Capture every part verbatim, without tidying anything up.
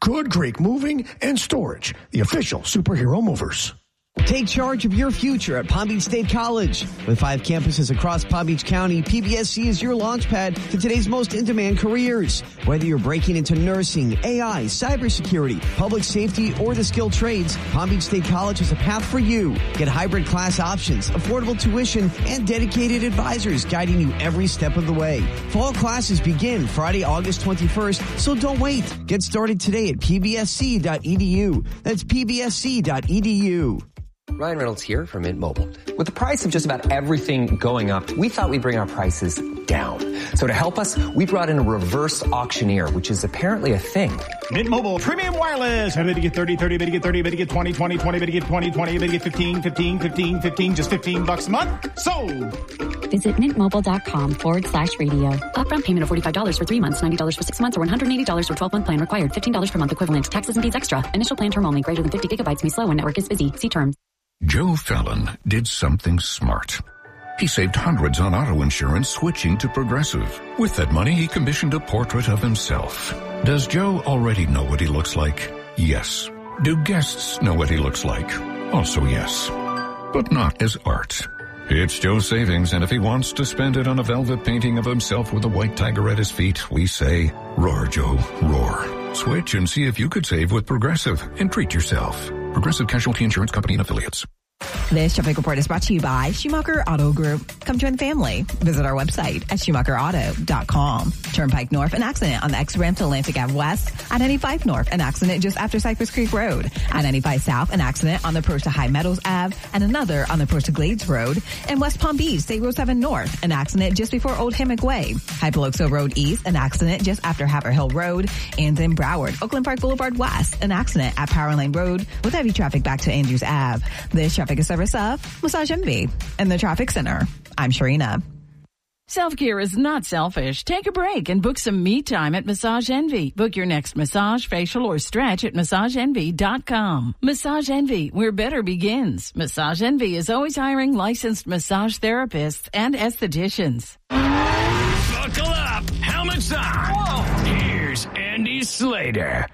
Good Creek Moving and Storage, the official superhero movers. Take charge of your future at Palm Beach State College. With five campuses across Palm Beach County, P B S C is your launchpad to today's most in-demand careers. Whether you're breaking into nursing, A I, cybersecurity, public safety, or the skilled trades, Palm Beach State College is a path for you. Get hybrid class options, affordable tuition, and dedicated advisors guiding you every step of the way. Fall classes begin Friday, August twenty-first, so don't wait. Get started today at p b s c dot e d u. That's p b s c dot e d u. Ryan Reynolds here from Mint Mobile. With the price of just about everything going up, we thought we'd bring our prices down. So to help us, we brought in a reverse auctioneer, which is apparently a thing. Mint Mobile Premium Wireless. How to get thirty, thirty, to get thirty, to get twenty, twenty, twenty, to get twenty, twenty, to get fifteen, fifteen, fifteen, fifteen, just fifteen bucks a month. Sold! Visit mintmobile.com forward slash radio. Upfront payment of forty-five dollars for three months, ninety dollars for six months, or one hundred eighty dollars for twelve-month plan required. fifteen dollars per month equivalent. Taxes and fees extra. Initial plan term only. Greater than fifty gigabytes may slow when network is busy. See terms. Joe Fallon did something smart. He saved hundreds on auto insurance switching to Progressive. With that money, he commissioned a portrait of himself. Does Joe already know what he looks like? Yes. Do guests know what he looks like? Also yes. But not as art. It's Joe's savings, and if he wants to spend it on a velvet painting of himself with a white tiger at his feet, we say, roar, Joe, roar. Switch and see if you could save with Progressive and treat yourself. Progressive Casualty Insurance Company and Affiliates. This traffic report is brought to you by Schumacher Auto Group. Come join the family. Visit our website at schumacher auto dot com. Turnpike North, an accident on the X-ramp to Atlantic Ave West. I ninety-five North, an accident just after Cypress Creek Road. I ninety-five South, an accident on the approach to High Meadows Ave, and another on the approach to Glades Road. And West Palm Beach, State Road seven North, an accident just before Old Hammock Way. Hypoluxo Road East, an accident just after Haverhill Road. And in Broward, Oakland Park Boulevard West, an accident at Power Lane Road with heavy traffic back to Andrews Ave. This traffic is service of Massage Envy in the Traffic Center. I'm Sharina. Self-care is not selfish. Take a break and book some me time at Massage Envy. Book your next massage, facial, or stretch at massage envy dot com. Massage Envy, where better begins. Massage Envy is always hiring licensed massage therapists and estheticians. Buckle up. Helmets on. Whoa. Here's Andy Slater.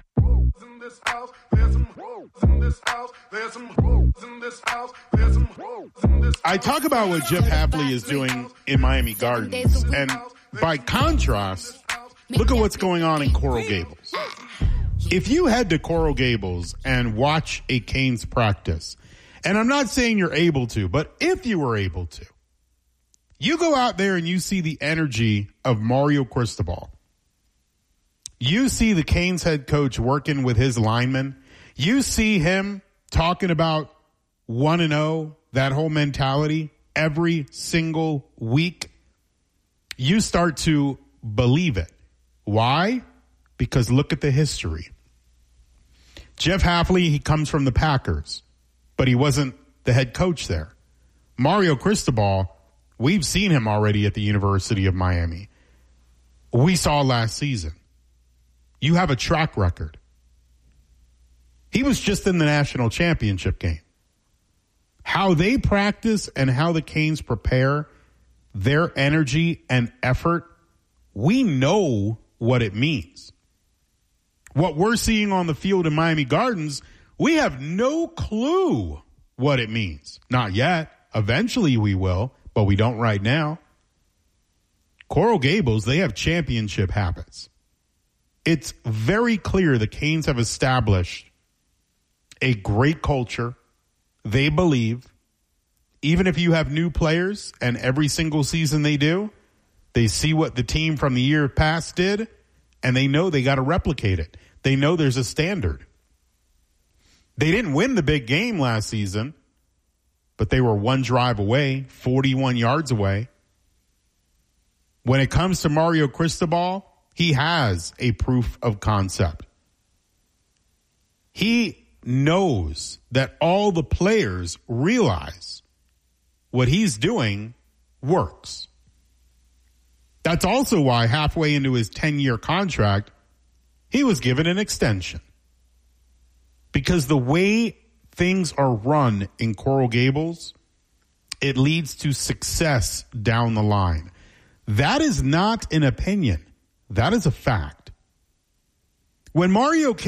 I talk about what Jeff Hafley is doing in Miami Gardens, and by contrast, look at what's going on in Coral Gables. If you head to Coral Gables and watch a Canes practice, and I'm not saying you're able to, but if you were able to, you go out there and you see the energy of Mario Cristobal. You see the Canes head coach working with his linemen. You see him talking about one and oh, that whole mentality every single week. You start to believe it. Why? Because look at the history. Jeff Hafley, he comes from the Packers, but he wasn't the head coach there. Mario Cristobal, we've seen him already at the University of Miami. We saw last season. You have a track record. He was just in the national championship game. How they practice and how the Canes prepare, their energy and effort, we know what it means. What we're seeing on the field in Miami Gardens, we have no clue what it means. Not yet. Eventually we will, but we don't right now. Coral Gables, they have championship habits. It's very clear the Canes have established a great culture. They believe, even if you have new players, and every single season they do, they see what the team from the year past did, and they know they got to replicate it. They know there's a standard. They didn't win the big game last season, but they were one drive away, forty-one yards away. When it comes to Mario Cristobal, he has a proof of concept. He knows that all the players realize what he's doing works. That's also why halfway into his ten-year contract, he was given an extension. Because the way things are run in Coral Gables, it leads to success down the line. That is not an opinion. That is a fact. When Mario came